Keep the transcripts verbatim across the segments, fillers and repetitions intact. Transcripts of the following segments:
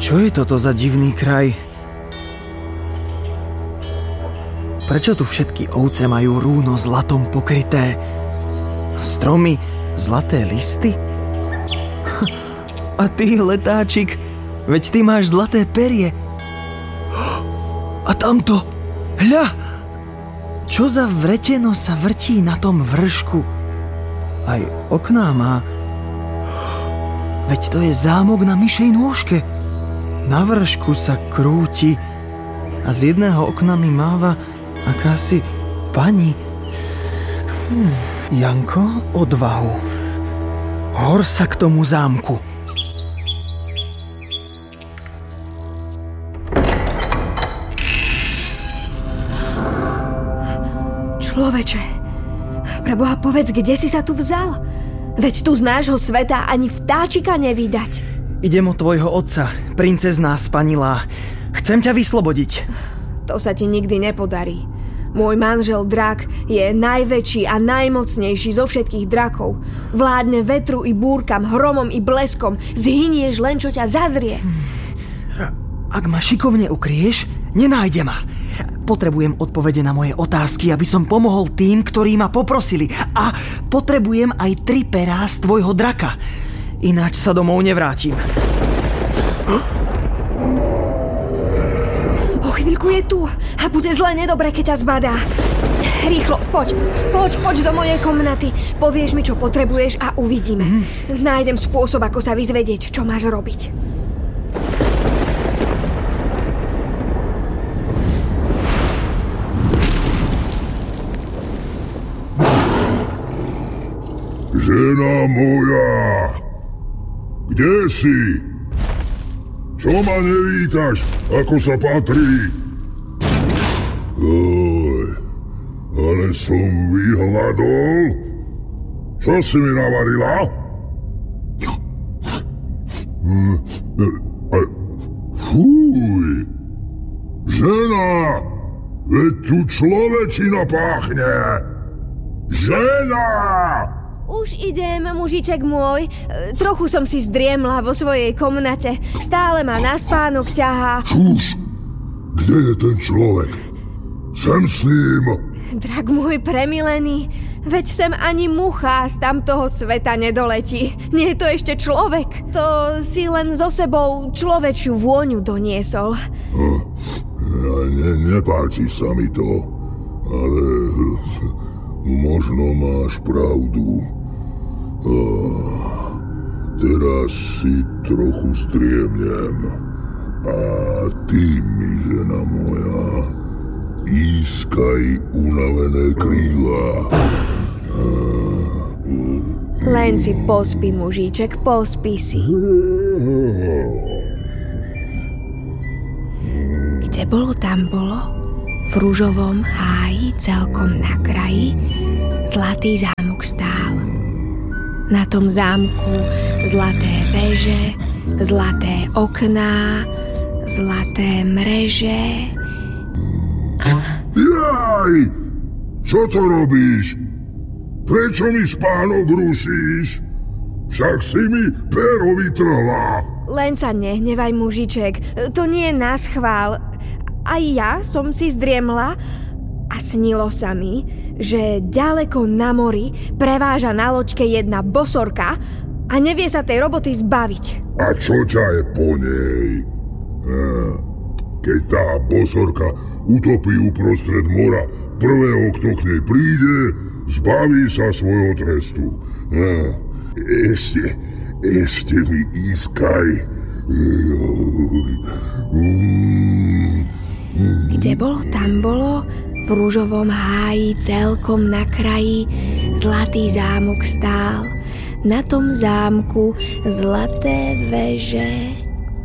Čo je toto za divný kraj? Prečo tu všetky ovce majú rúno zlatom pokryté? Stromy zlaté listy? A ty, letáčik, veď ty máš zlaté perie. A tamto, hľa! Čo za vreteno sa vrtí na tom vršku? Aj okná má. Veď to je zámok na myšej nôžke. Na vršku sa krúti a z jedného okna mi máva akási pani. Hm, Janko, odvahu. Hor sa k tomu zámku. Človeče, preboha povedz, kde si sa tu vzal? Veď tu z nášho sveta ani vtáčika nevídať. Idem od tvojho otca, princezná spanilá. Chcem ťa vyslobodiť. To sa ti nikdy nepodarí. Môj manžel drak je najväčší a najmocnejší zo všetkých drakov. Vládne vetru i búrkam, hromom i bleskom. Zhynieš len, čo ťa zazrie. Ak ma šikovne ukryješ, nenájde ma. Potrebujem odpovede na moje otázky, aby som pomohol tým, ktorí ma poprosili. A potrebujem aj tri perá z tvojho draka. Ináč sa domov nevrátim. O chvíľku je tu a bude zle nedobre, keď ťa zbadá. Rýchlo, poď, poď, poď do mojej komnaty. Povieš mi, čo potrebuješ a uvidíme. Mm. Nájdem spôsob, ako sa vyzvedieť, čo máš robiť. Žena moja, kde si? Čo ma nevítaš, ako sa patrí? Oj, ale som vyhľadol. Čo si mi navarila? Fúj, žena, veď tu človečina páchne. Žena! Už idem, mužiček môj. Trochu som si zdriemla vo svojej komnate. Stále ma na spánok ťahá. Čuž! Kde je ten človek? Sem s ním! Drak môj premilený, veď sem ani mucha z tamtoho sveta nedoletí. Nie je to ešte človek. To si len so sebou človečiu vôňu doniesol. Hm, ne, nepáči sa mi to, ale možno máš pravdu. Ah, teraz si trochu striemnem. A ty mi, žena moja, ískaj unavené krídla. Ah, Len si pospí, mužíček, pospí si. Kde bolo, tam bolo. V ružovom háji celkom na kraji zlatý zámok stál. Na tom zámku zlaté veže, zlaté okná, zlaté mreže. Jaj! Čo to robíš? Prečo mi spánok rušíš? Však si mi pero vytrhla. Len sa nehnevaj, mužiček, to nie je naschvál. Aj ja som si zdriemla a snilo sa mi, že ďaleko na mori preváža na loďke jedna bosorka a nevie sa tej roboty zbaviť. A čo ťa je po nej? Keď tá bosorka utopí uprostred mora prvého, kto k nej príde, zbaví sa svojho trestu. Ešte, ešte mi ískaj. Kde bolo, tam bolo, v rúžovom háji celkom na kraji zlatý zámok stál. Na tom zámku zlaté veže.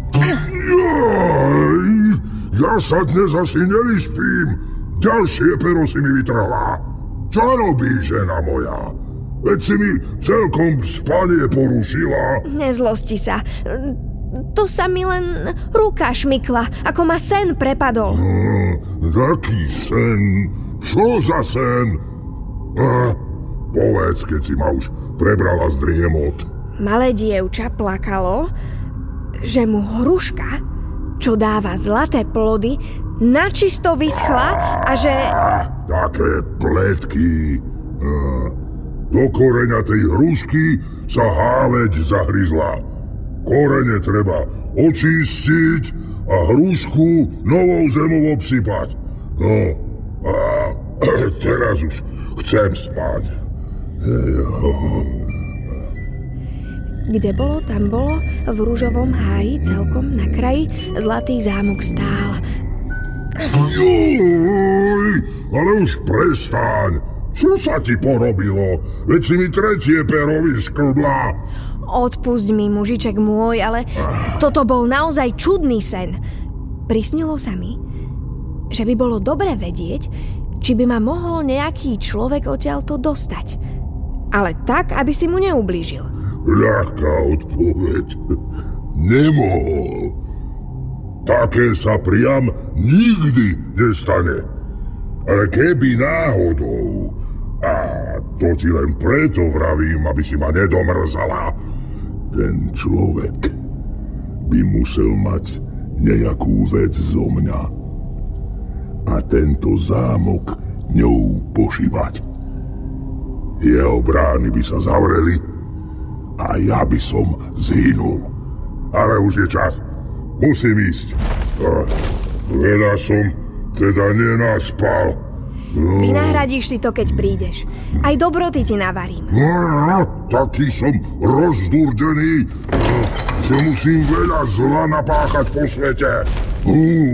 Jaj, ja sa dnes asi nevyspím. Ďalšie pero si mi vytrhla. Čo robíš, žena moja? Veď si mi celkom spanie porušila. Nezlosti sa. To sa mi len ruka šmykla, ako ma sen prepadol. Hm, taký sen? Čo za sen? Hm, povedz, keď si ma už prebrala z driemot. Malé dievča plakalo, že mu hruška čo dáva zlaté plody, načisto vyschla a že... Také pletky. Do koreňa tej hrušky sa háveť zahryzla. Korene treba očistiť a hrušku novou zemou obsypať. No, a teraz už chcem spať. Kde bolo, tam bolo, v rúžovom háji celkom na kraji zlatý zámok stál. Juj, ale už prestaň. Čo sa ti porobilo? Veď si mi tretie pero vyšklbla. Odpusť mi, mužiček môj, ale toto bol naozaj čudný sen. Prisnilo sa mi, že by bolo dobre vedieť, či by ma mohol nejaký človek odtiaľto dostať. Ale tak, aby si mu neublížil. Ľahká odpoveď. Nemohol. Také sa priam nikdy nestane. Ale keby náhodou, a to ti len preto vravím, aby si ma nedomrzala, ten človek by musel mať nejakú vec zo mňa a tento zámok ňou pošívať. Jeho brány by sa zavreli a ja by som zhynul. Ale už je čas. Musím ísť. A veľa som teda nenaspal. No. Vynahradíš si to, keď prídeš. Aj dobroty ti navarím. No, taký som rozdurdený, že musím veľa zla napáchať po svete. Uh.